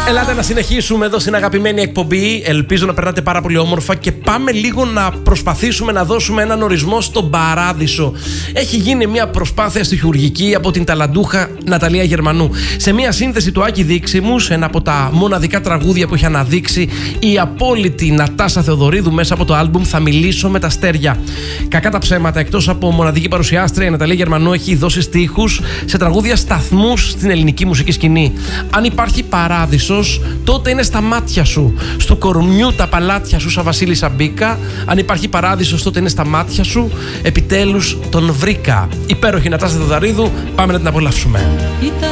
Ελάτε να συνεχίσουμε εδώ στην αγαπημένη εκπομπή. Ελπίζω να περνάτε πάρα πολύ όμορφα και πάμε λίγο να προσπαθήσουμε να δώσουμε έναν ορισμό στον παράδεισο. Έχει γίνει μια προσπάθεια στιχουργική από την ταλαντούχα Ναταλία Γερμανού. Σε μια σύνθεση του Άκη Δίξιμους, ένα από τα μοναδικά τραγούδια που έχει αναδείξει η απόλυτη Νατάσα Θεοδωρίδου μέσα από το άλμπουμ Θα μιλήσω με τα αστέρια. Κακά τα ψέματα, εκτός από μοναδική παρουσιάστρια, η Ναταλία Γερμανού έχει δώσει στίχους σε τραγούδια σταθμούς στην ελληνική μουσική σκηνή. Αν υπάρχει παράδεισος, τότε είναι στα μάτια σου. Στου κορμιού τα παλάτια σου, σαν Βασίλισσα μπήκα. Αν υπάρχει παράδεισος, τότε είναι στα μάτια σου. Επιτέλους τον βρήκα. Υπέροχη Νατάσα Θεοδωρίδου, πάμε να την απολαύσουμε. Ήταν